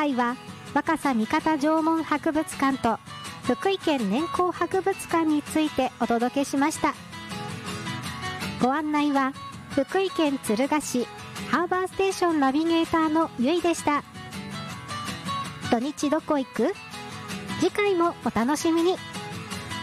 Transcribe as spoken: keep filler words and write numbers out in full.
回は若狭三方縄文博物館と福井県年功博物館についてお届けしました。ご案内は福井県敦賀市ハーバーステーションナビゲーターのゆいでした。土日どこ行く？次回もお楽しみに。